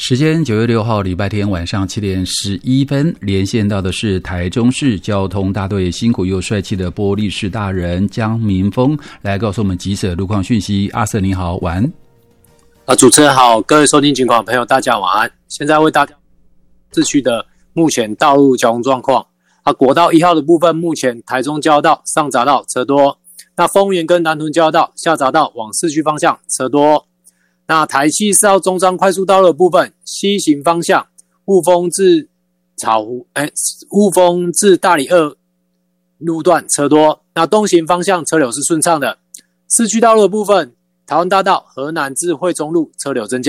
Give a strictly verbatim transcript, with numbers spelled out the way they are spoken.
时间九月六号礼拜天晚上七点十一分，连线到的是台中市交通大队辛苦又帅气的玻璃市大人江明峰，来告诉我们即时的路况讯息。阿 Sir 你好，晚安。 啊，主持人好，各位收听警广朋友大家晚安。现在为大家市区的目前道路交通状况。啊，国道一号的部分，目前台中交流道上匝道车多，那丰原跟南屯交流道下匝道往市区方向车多。那台七四号中彰快速道路的部分，西行方向雾峰至草湖，哎，雾峰至大里二路段车多。那东行方向车流是顺畅的。市区道路的部分，台湾大道河南至惠中路车流增加。